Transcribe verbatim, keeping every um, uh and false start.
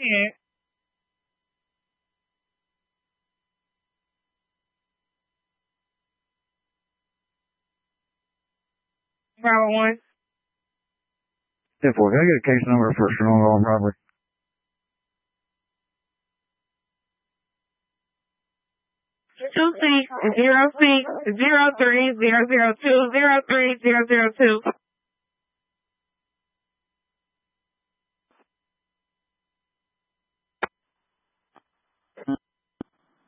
Yeah. Bravo one. ten four, can I get a case number for strong arm robbery? Two C zero C zero three zero zero two zero three zero zero two.